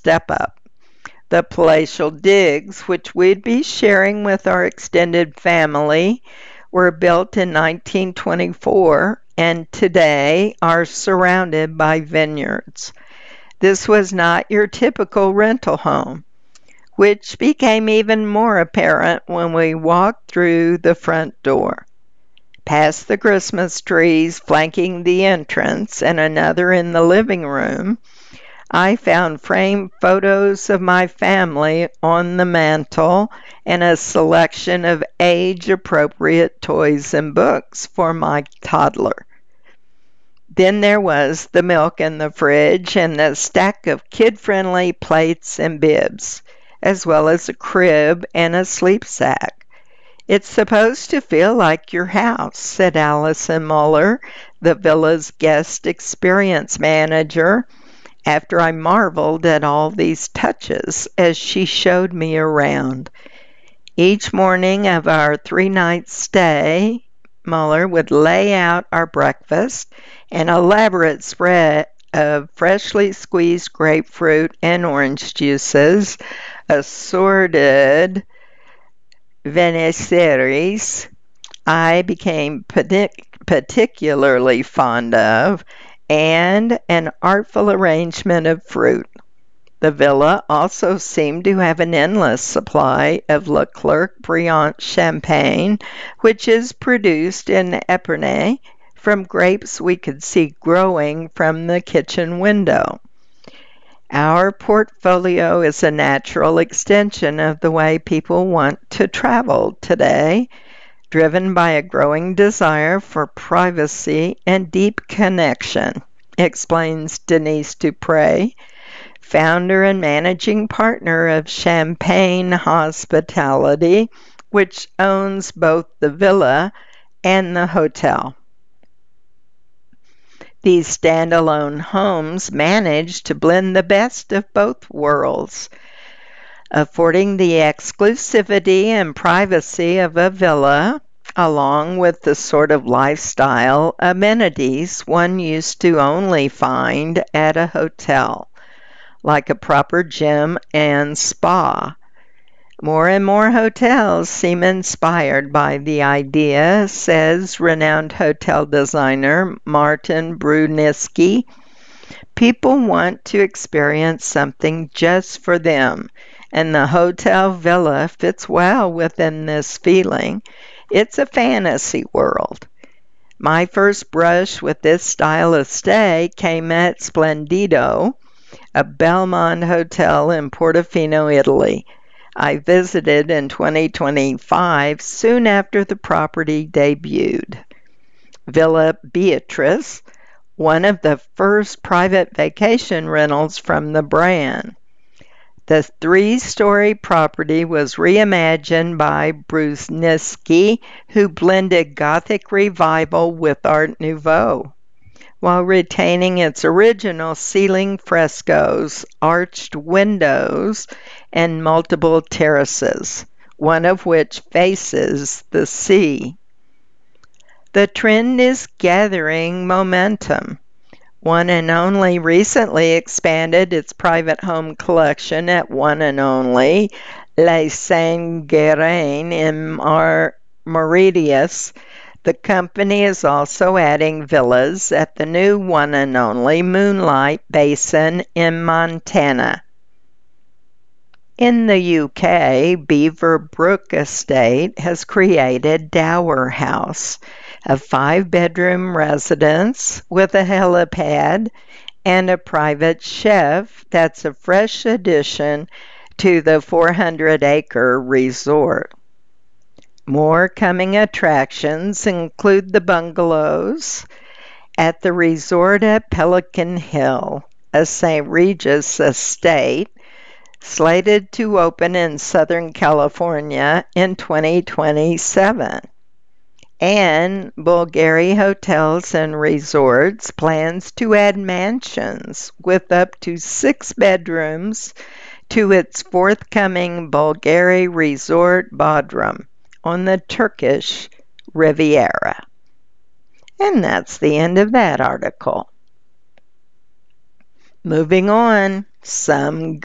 step up. The palatial digs, which we'd be sharing with our extended family, were built in 1924 and today are surrounded by vineyards. This was not your typical rental home, which became even more apparent when we walked through the front door. Past the Christmas trees flanking the entrance and another in the living room, I found framed photos of my family on the mantel and a selection of age-appropriate toys and books for my toddler. Then there was the milk in the fridge and the stack of kid-friendly plates and bibs, as well as a crib and a sleep sack. "It's supposed to feel like your house," said Allison Muller, the villa's guest experience manager, after I marveled at all these touches as she showed me around. Each morning of our 3-night stay, Muller would lay out our breakfast, an elaborate spread of freshly squeezed grapefruit and orange juices, assorted Veniceries I became particularly fond of, and an artful arrangement of fruit. The villa also seemed to have an endless supply of Leclerc Briand champagne, which is produced in Epernay from grapes we could see growing from the kitchen window. Our portfolio is a natural extension of the way people want to travel today, driven by a growing desire for privacy and deep connection, explains Denise Dupre, founder and managing partner of Champagne Hospitality, which owns both the villa and the hotel. These standalone homes manage to blend the best of both worlds, affording the exclusivity and privacy of a villa, along with the sort of lifestyle amenities one used to only find at a hotel, like a proper gym and spa. More and more hotels seem inspired by the idea, says renowned hotel designer Martin Bruniski. People want to experience something just for them, and the hotel villa fits well within this feeling. It's a fantasy world. My first brush with this style of stay came at Splendido, a Belmond hotel in Portofino, Italy. I visited in 2025, soon after the property debuted. Villa Beatrice, one of the first private vacation rentals from the brand. The 3-story property was reimagined by Bruniski, who blended Gothic Revival with Art Nouveau, while retaining its original ceiling frescoes, arched windows, and multiple terraces, one of which faces the sea. The trend is gathering momentum. One and Only recently expanded its private home collection at One and Only Les Saint-Guérin in Mauritius. The company is also adding villas at the new One and Only Moonlight Basin in Montana. In the UK, Beaver Brook Estate has created Dower House, a 5-bedroom residence with a helipad and a private chef that's a fresh addition to the 400-acre resort. More coming attractions include the bungalows at the resort at Pelican Hill, a St. Regis estate, slated to open in Southern California in 2027. And Bulgari Hotels and Resorts plans to add mansions with up to 6 bedrooms to its forthcoming Bulgari Resort Bodrum on the Turkish Riviera. And that's the end of that article. Moving on, some